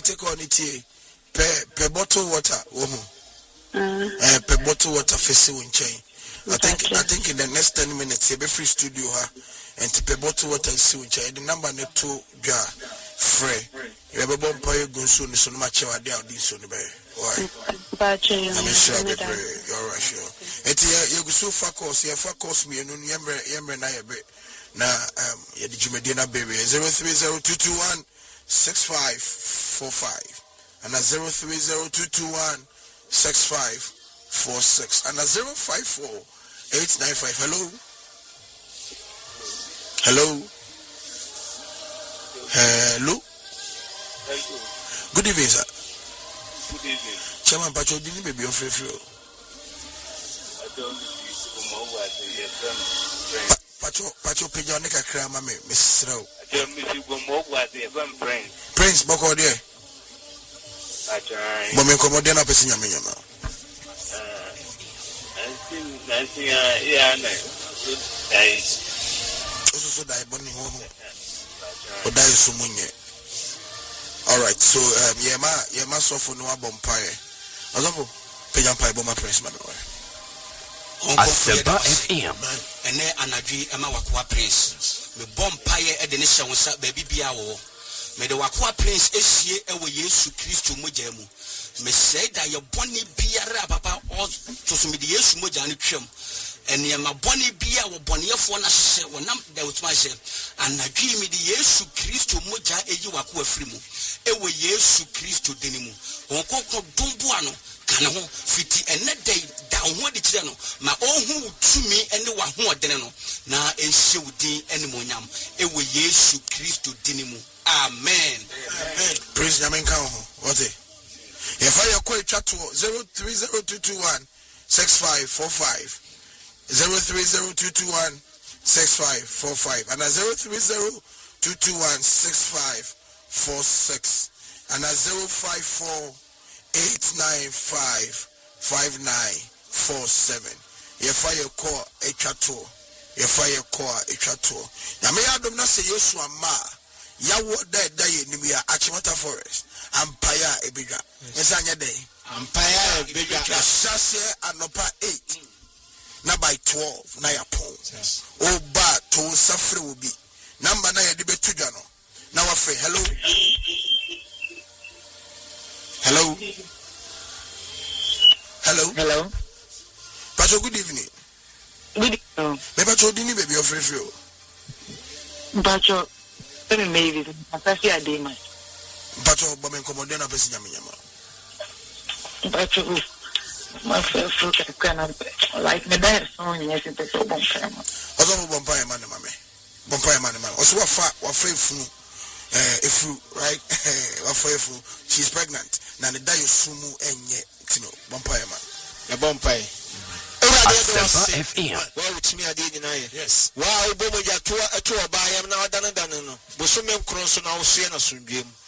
take on it per bottle water per bottle water face in chain. I think in the next 10 minutes you be free studio and per bottle water see in chain. The number net 2 jar free. You have a bomb pay go soon so much of the out this on the bay. Why? I'm sure you're right, sure. You go so far course, me and Yammer na be. Na ya di Medina baby 030221 6545 and 030221 6546 and 054895. Hello. Good evening, sir. Good evening. Chairman Pacho, didn't baby of free. I don't Pacho Pijonica Crama, Miss Row. I don't miss you go more what the Prince Boko dear. Woman Commodana Pessina Minima. I think, yeah, also die bonny home. Or die Sumunye. All right, so Yama suffer no bompire. Azabo, Pejampai Boma Pressman. Aseba FM. And then Anadri Emma Wakwa Prince. Me bompire at the nation was up baby Biawo. May the Wakwa Prince is ewe Yesu Christu Mojemu. Me say that your bonny biara papa or to some Yesu Mojani Trim. And near my bonny beer or bonny of one share one number that was my share. And I dream me the Yesu Christu Moja Ejuaku Frimu. Ewe Yesu Christu Denimu. Onko Dumbuano. Kana ho fiti ene day down ho de kire no ma ohun tumi ene wa ho odene no na ehye wudin ene monyam ewe Yesu Kristo dinimu. Amen. Praise the man count. What it? If I call it chat to 030221 6545 030221 6545 and 030221 6546 and 054-895-5947. Your fire core a chateau. Your fire core a chateau. Now, may I do not say yes, ma. Yawo dead day in the Achimota Forest. Ampire a bigger. Mesanya day. Ampire a bigger. Sasse and upper 8. Now by 12. Now your pole. Oh, but to suffer will be. Number 9 debate to Jano. Now I say hello. Hello. Hello. Pacho, good evening. Good evening. Maybe Pacho didn't baby of free. Pacho, let me maybe. I see a day, man. Pacho, but me commodena pesi nyama. Pacho, my first fruit I cannot like me there. So yes, it's a bonfire. Also, bonfire man, mama. Bonfire man. Also, what faithful. If you right, she's pregnant. Now the die sumu enye tino bonfire man. A bonfire. Aseba FM. Well, it's me, I did deny. Yes. Wow, Bobo Yatua, a tour by am now done. Bosum Cronson, I'll see a swim.